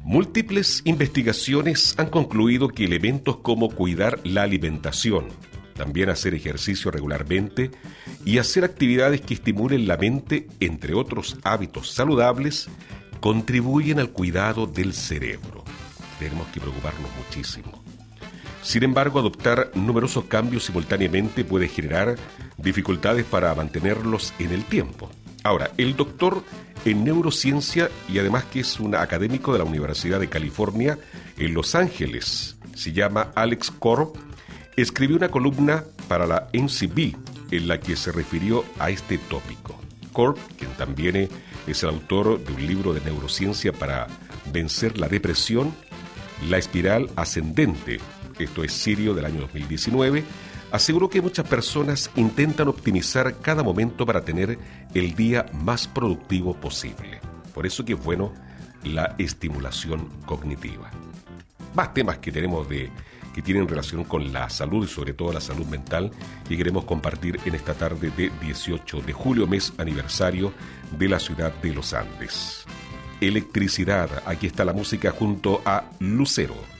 Múltiples investigaciones han concluido que elementos como cuidar la alimentación, también hacer ejercicio regularmente y hacer actividades que estimulen la mente, entre otros hábitos saludables, contribuyen al cuidado del cerebro. Tenemos que preocuparnos muchísimo. Sin embargo, adoptar numerosos cambios simultáneamente puede generar dificultades para mantenerlos en el tiempo. Ahora, el doctor en neurociencia y además que es un académico de la Universidad de California en Los Ángeles, se llama Alex Korb, escribió una columna para la NCB en la que se refirió a este tópico. Korb, quien también es el autor de un libro de neurociencia para vencer la depresión, La espiral ascendente, esto es Sirio del año 2019, aseguró que muchas personas intentan optimizar cada momento para tener el día más productivo posible. Por eso que es bueno la estimulación cognitiva. Más temas que tenemos que tienen relación con la salud y sobre todo la salud mental y queremos compartir en esta tarde de 18 de julio, mes aniversario de la ciudad de los Andes. Electricidad, aquí está la música junto a Lucero.